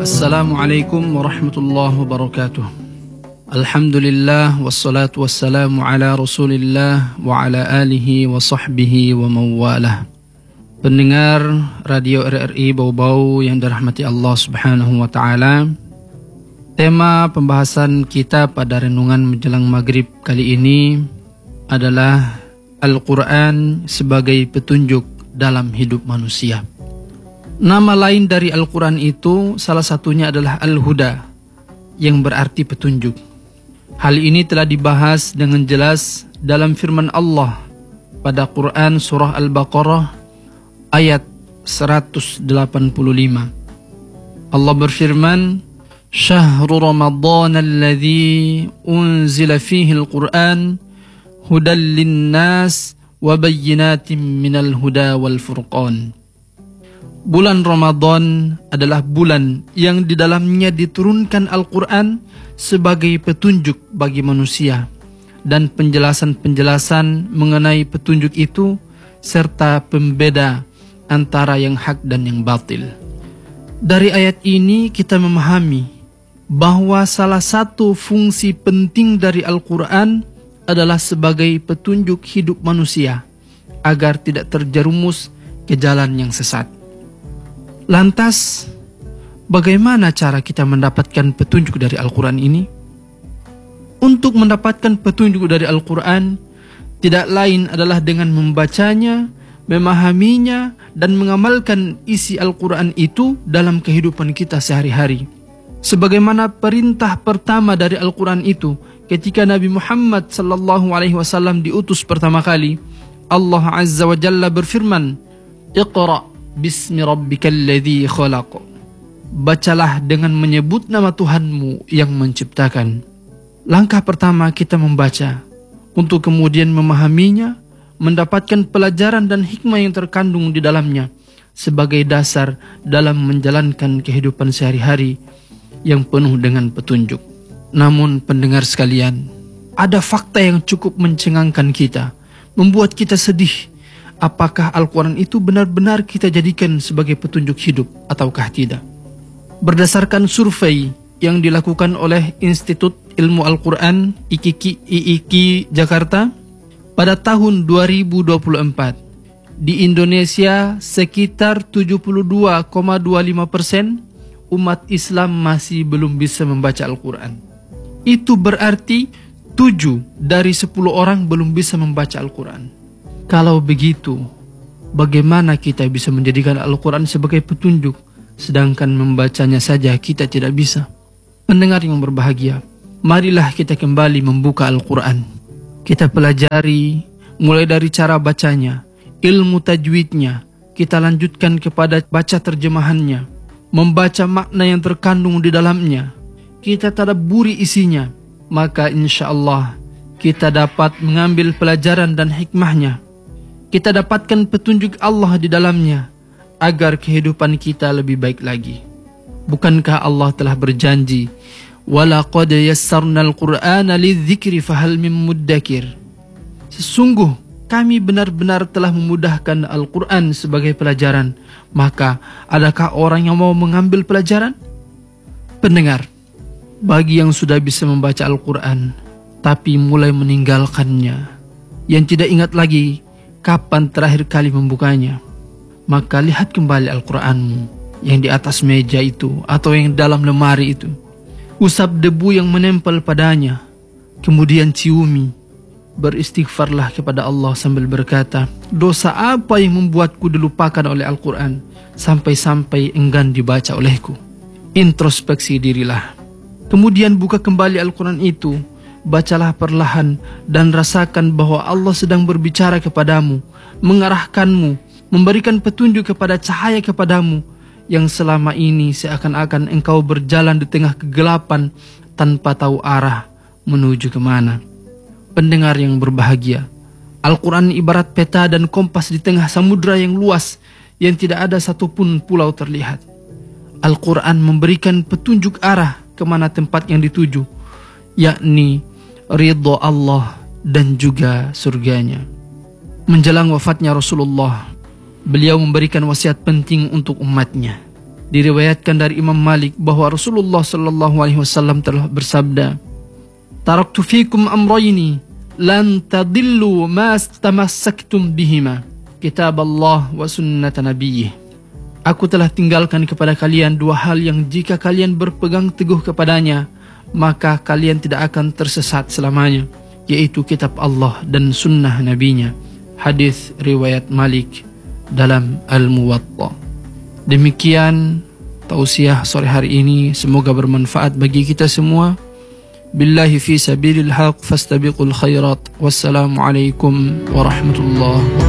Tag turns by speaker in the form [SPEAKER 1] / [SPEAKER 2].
[SPEAKER 1] Assalamualaikum warahmatullahi wabarakatuh. Alhamdulillah wassalatu wassalamu ala Rasulillah wa ala alihi wa sahbihi wa mawalah. Pendengar Radio RRI Bau-Bau yang dirahmati Allah Subhanahu wa taala. Tema pembahasan kita pada renungan menjelang maghrib kali ini adalah Al-Quran sebagai petunjuk dalam hidup manusia. Nama lain dari Al-Quran itu salah satunya adalah Al-Huda, yang berarti petunjuk. Hal ini telah dibahas dengan jelas dalam firman Allah pada Quran surah Al-Baqarah ayat 185. Allah berfirman, Syahrul Ramadan alladhi unzila fihi Al-Quran hudan linnas wa bayyinatin minal huda wal furqan. Bulan Ramadan adalah bulan yang di dalamnya diturunkan Al-Quran sebagai petunjuk bagi manusia dan penjelasan-penjelasan mengenai petunjuk itu serta pembeda antara yang hak dan yang batil. Dari ayat ini kita memahami bahwa salah satu fungsi penting dari Al-Quran adalah sebagai petunjuk hidup manusia agar tidak terjerumus ke jalan yang sesat. Lantas, bagaimana cara kita mendapatkan petunjuk dari Al-Quran ini? Untuk mendapatkan petunjuk dari Al-Quran, tidak lain adalah dengan membacanya, memahaminya, dan mengamalkan isi Al-Quran itu dalam kehidupan kita sehari-hari. Sebagaimana perintah pertama dari Al-Quran itu, ketika Nabi Muhammad SAW diutus pertama kali, Allah Azza wa Jalla berfirman, Iqra' Bismi rabbikal ladzi khalaq. Bacalah dengan menyebut nama Tuhanmu yang menciptakan. Langkah pertama kita membaca, untuk kemudian memahaminya, mendapatkan pelajaran dan hikmah yang terkandung di dalamnya sebagai dasar dalam menjalankan kehidupan sehari-hari yang penuh dengan petunjuk. Namun pendengar sekalian, ada fakta yang cukup mencengangkan kita, membuat kita sedih. Apakah Al-Quran itu benar-benar kita jadikan sebagai petunjuk hidup ataukah tidak? Berdasarkan survei yang dilakukan oleh Institut Ilmu Al-Quran IIKI Jakarta pada tahun 2024, di Indonesia sekitar 72,25% umat Islam masih belum bisa membaca Al-Quran. Itu berarti 7 dari 10 orang belum bisa membaca Al-Quran. Kalau begitu, bagaimana kita bisa menjadikan Al-Quran sebagai petunjuk, sedangkan membacanya saja kita tidak bisa? Pendengar yang berbahagia, marilah kita kembali membuka Al-Quran. Kita pelajari mulai dari cara bacanya, ilmu tajwidnya, kita lanjutkan kepada baca terjemahannya, membaca makna yang terkandung di dalamnya, kita tadabburi isinya, maka insya Allah kita dapat mengambil pelajaran dan hikmahnya. Kita dapatkan petunjuk Allah di dalamnya agar kehidupan kita lebih baik lagi. Bukankah Allah telah berjanji, "Walaqad yassarnal Qur'ana lidzikri fahal mim muddakir." Sesungguh kami benar-benar telah memudahkan Al-Quran sebagai pelajaran. Maka adakah orang yang mau mengambil pelajaran? Pendengar, bagi yang sudah bisa membaca Al-Quran tapi mulai meninggalkannya, yang tidak ingat lagi kapan terakhir kali membukanya, maka lihat kembali Al-Quranmu yang di atas meja itu atau yang dalam lemari itu. Usap debu yang menempel padanya, kemudian ciumi. Beristighfarlah kepada Allah sambil berkata, dosa apa yang membuatku dilupakan oleh Al-Quran sampai-sampai enggan dibaca olehku? Introspeksi dirilah. Kemudian buka kembali Al-Quran itu, bacalah perlahan dan rasakan bahwa Allah sedang berbicara kepadamu, mengarahkanmu, memberikan petunjuk kepada cahaya kepadamu yang selama ini seakan-akan engkau berjalan di tengah kegelapan tanpa tahu arah menuju kemana. Pendengar yang berbahagia, Al-Quran ibarat peta dan kompas di tengah samudra yang luas yang tidak ada satupun pulau terlihat. Al-Quran memberikan petunjuk arah kemana tempat yang dituju, yakni ridho Allah dan juga surganya. Menjelang wafatnya Rasulullah, beliau memberikan wasiat penting untuk umatnya. Diriwayatkan dari Imam Malik bahwa Rasulullah sallallahu alaihi wasallam telah bersabda, "Taraktu fikum amrayni lan tadillu ma tamassaktum bihima, kitab Allah wa sunnat nabiyyih." Aku telah tinggalkan kepada kalian dua hal yang jika kalian berpegang teguh kepadanya, maka kalian tidak akan tersesat selamanya, yaitu kitab Allah dan sunnah nabinya. Hadis riwayat Malik dalam Al-Muwatta. Demikian tausiah sore hari ini, semoga bermanfaat bagi kita semua. Billahi fi sabilil haq fastabiqul khairat. Wassalamualaikum warahmatullahi wabarakatuh.